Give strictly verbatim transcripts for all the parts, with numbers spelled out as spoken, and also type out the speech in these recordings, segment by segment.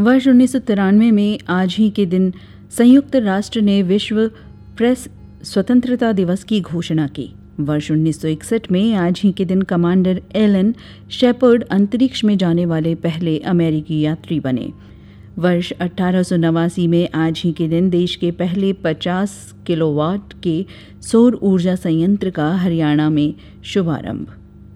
वर्ष उन्नीस सौ तिरानवे में आज ही के दिन संयुक्त राष्ट्र ने विश्व प्रेस स्वतंत्रता दिवस की घोषणा की। वर्ष उन्नीस सौ इकसठ में आज ही के दिन कमांडर एलन शेपर्ड अंतरिक्ष में जाने वाले पहले अमेरिकी यात्री बने। वर्ष अठारह सौ नवासी में आज ही के दिन देश के पहले पचास किलोवाट के सौर ऊर्जा संयंत्र का हरियाणा में शुभारंभ।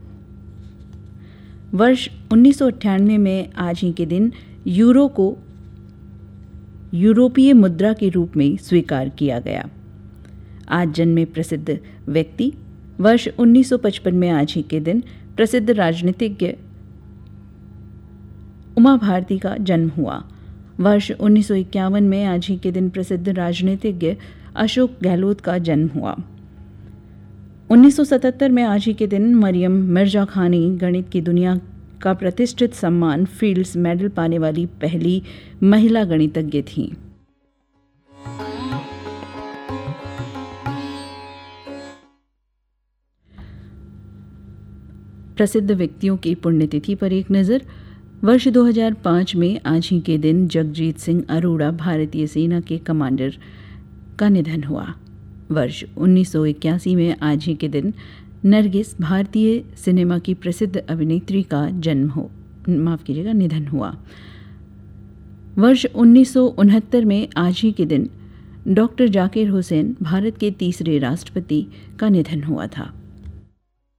वर्ष उन्नीस सौ अट्ठानवे में आज ही के दिन यूरो को यूरोपीय मुद्रा के रूप में स्वीकार किया गया। आज जन्मे प्रसिद्ध व्यक्ति। वर्ष उन्नीस सौ पचपन में आज ही के दिन प्रसिद्ध राजनीतिज्ञ उमा भारती का जन्म हुआ। वर्ष उन्नीस सौ इक्यावन में आज ही के दिन प्रसिद्ध राजनीतिज्ञ अशोक गहलोत का जन्म हुआ। उन्नीस सौ सतहत्तर में आज ही के दिन मरियम मिर्जा खानी गणित की दुनिया का प्रतिष्ठित सम्मान फील्ड्स मेडल पाने वाली पहली महिला गणितज्ञ थीं। प्रसिद्ध व्यक्तियों की पुण्यतिथि पर एक नज़र। वर्ष दो हज़ार पाँच में आज ही के दिन जगजीत सिंह अरोड़ा भारतीय सेना के कमांडर का निधन हुआ। वर्ष उन्नीस सौ इक्यासी में आज ही के दिन नरगिस भारतीय सिनेमा की प्रसिद्ध अभिनेत्री का जन्म हो माफ़ कीजिएगा निधन हुआ। वर्ष उन्नीस सौ उनहत्तर में आज ही के दिन डॉक्टर जाकिर हुसैन भारत के तीसरे राष्ट्रपति का निधन हुआ था।